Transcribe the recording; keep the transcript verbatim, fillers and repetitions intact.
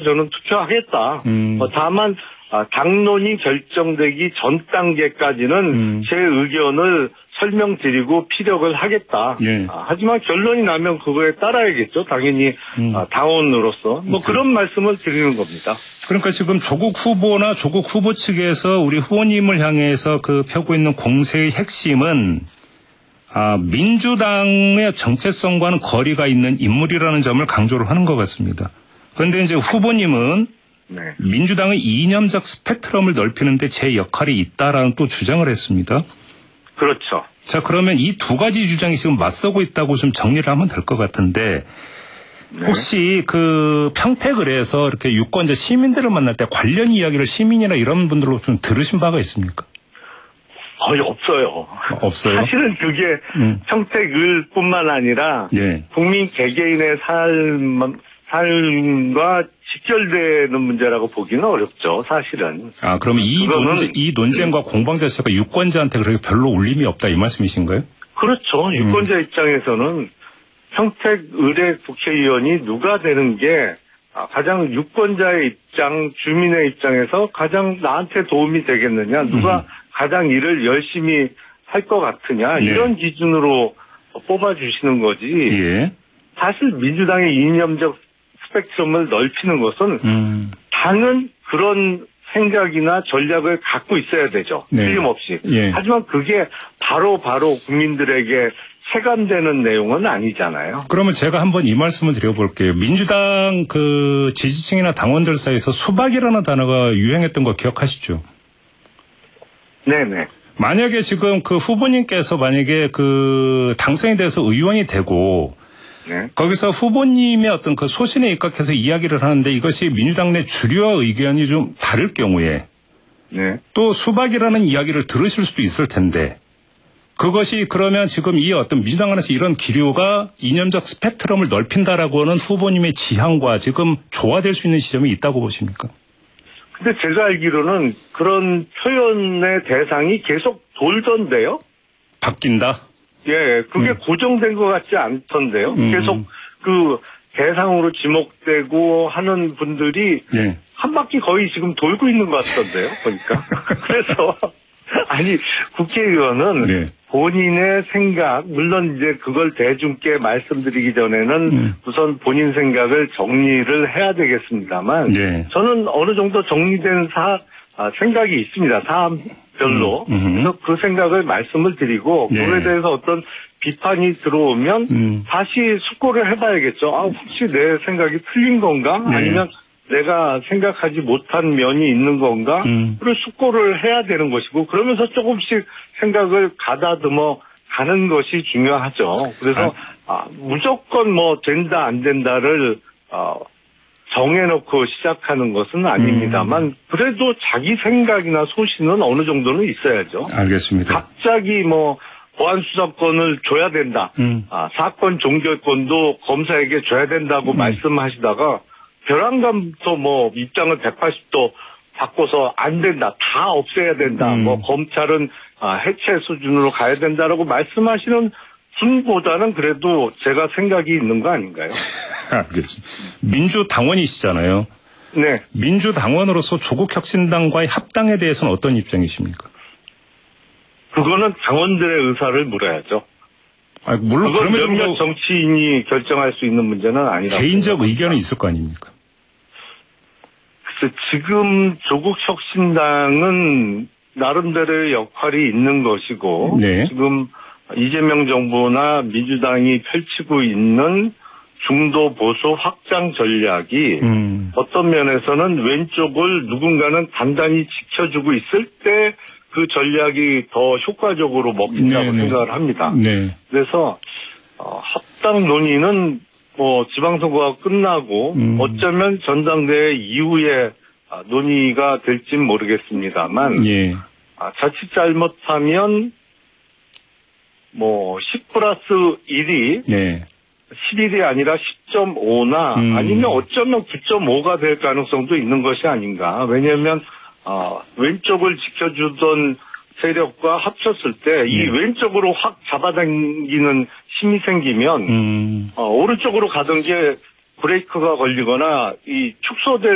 저는 투표하겠다. 음. 어, 다만 아, 당론이 결정되기 전 단계까지는 음. 제 의견을 설명드리고 피력을 하겠다. 예. 아, 하지만 결론이 나면 그거에 따라야겠죠. 당연히 음. 아, 당원으로서 뭐 그, 그런 말씀을 드리는 겁니다. 그러니까 지금 조국 후보나 조국 후보 측에서 우리 후보님을 향해서 그 펴고 있는 공세의 핵심은 아, 민주당의 정체성과는 거리가 있는 인물이라는 점을 강조를 하는 것 같습니다. 그런데 이제 후보님은 네. 민주당의 이념적 스펙트럼을 넓히는데 제 역할이 있다라는 또 주장을 했습니다. 그렇죠. 자, 그러면 이 두 가지 주장이 지금 맞서고 있다고 좀 정리를 하면 될 것 같은데 네. 혹시 그 평택을 해서 이렇게 유권자 시민들을 만날 때 관련 이야기를 시민이나 이런 분들로 좀 들으신 바가 있습니까? 거의 없어요. 없어요? 사실은 그게 음. 평택을 뿐만 아니라 예. 국민 개개인의 삶, 삶과 직결되는 문제라고 보기는 어렵죠, 사실은. 아, 그러면 이, 논쟁, 이 논쟁과 공방 자체가 유권자한테 그렇게 별로 울림이 없다 이 말씀이신가요? 그렇죠. 유권자 음. 입장에서는 평택 의뢰 국회의원이 누가 되는 게 가장 유권자의 입장, 주민의 입장에서 가장 나한테 도움이 되겠느냐, 누가 음. 가장 일을 열심히 할 것 같으냐, 네. 이런 기준으로 뽑아주시는 거지. 예. 사실 민주당의 이념적 스펙트럼을 넓히는 것은 음. 당은 그런 생각이나 전략을 갖고 있어야 되죠. 네. 틀림없이. 예. 하지만 그게 바로 바로 국민들에게 체감되는 내용은 아니잖아요. 그러면 제가 한번 이 말씀을 드려볼게요. 민주당 그 지지층이나 당원들 사이에서 수박이라는 단어가 유행했던 거 기억하시죠? 네네. 만약에 지금 그 후보님께서 만약에 그 당선이 돼서 의원이 되고 네. 거기서 후보님의 어떤 그 소신에 입각해서 이야기를 하는데 이것이 민주당 내 주류와 의견이 좀 다를 경우에 네. 또 수박이라는 이야기를 들으실 수도 있을 텐데 그것이 그러면 지금 이 어떤 민주당 안에서 이런 기류가 이념적 스펙트럼을 넓힌다라고는 후보님의 지향과 지금 조화될 수 있는 지점이 있다고 보십니까? 근데 제가 알기로는 그런 표현의 대상이 계속 돌던데요? 바뀐다? 예, 그게 음. 고정된 것 같지 않던데요? 음. 계속 그 대상으로 지목되고 하는 분들이 예. 한 바퀴 거의 지금 돌고 있는 것 같던데요? 보니까. 그래서 아니 국회의원은 네. 본인의 생각, 물론 이제 그걸 대중께 말씀드리기 전에는 음. 우선 본인 생각을 정리를 해야 되겠습니다만 네. 저는 어느 정도 정리된 사, 아, 생각이 있습니다. 사안별로. 음. 그래서 그 생각을 말씀을 드리고 네. 그거에 대해서 어떤 비판이 들어오면 음. 다시 숙고를 해봐야겠죠. 아, 혹시 내 생각이 틀린 건가? 네. 아니면 내가 생각하지 못한 면이 있는 건가? 음. 그걸 숙고를 해야 되는 것이고 그러면서 조금씩 생각을 가다듬어 가는 것이 중요하죠. 그래서 아. 아, 무조건 뭐 된다 안 된다를 어, 정해놓고 시작하는 것은 아닙니다만 음. 그래도 자기 생각이나 소신은 어느 정도는 있어야죠. 알겠습니다. 갑자기 뭐 보안수사권을 줘야 된다. 음. 아, 사건 종결권도 검사에게 줘야 된다고 음. 말씀하시다가 벼랑감부터 뭐 입장을 백팔십 도 바꿔서 안 된다. 다 없애야 된다. 음. 뭐 검찰은 해체 수준으로 가야 된다라고 말씀하시는 분보다는 그래도 제가 생각이 있는 거 아닌가요? 알겠습니다. 민주당원이시잖아요. 네. 민주당원으로서 조국혁신당과의 합당에 대해서는 어떤 입장이십니까? 그거는 당원들의 의사를 물어야죠. 아니, 물론 그건 몇몇 정치인이 결정할 수 있는 문제는 아니라고. 개인적 의견은 있을 거 아닙니까? 글쎄, 지금 조국혁신당은 나름대로의 역할이 있는 것이고 네. 지금 이재명 정부나 민주당이 펼치고 있는 중도 보수 확장 전략이 음. 어떤 면에서는 왼쪽을 누군가는 단단히 지켜주고 있을 때 그 전략이 더 효과적으로 먹힌다고 네네. 생각을 합니다. 네. 그래서 어, 합당 논의는 뭐 지방선거가 끝나고 음. 어쩌면 전당대회 이후에 논의가 될진 모르겠습니다만 예. 아, 자칫 잘못하면 뭐 십 플러스 일이 네. 십일이 아니라 십 점 오나 음. 아니면 어쩌면 구 점 오가 될 가능성도 있는 것이 아닌가. 왜냐하면 어, 왼쪽을 지켜주던 세력과 합쳤을 때 이 네. 왼쪽으로 확 잡아당기는 힘이 생기면 음. 어, 오른쪽으로 가던 게 브레이크가 걸리거나 이 축소될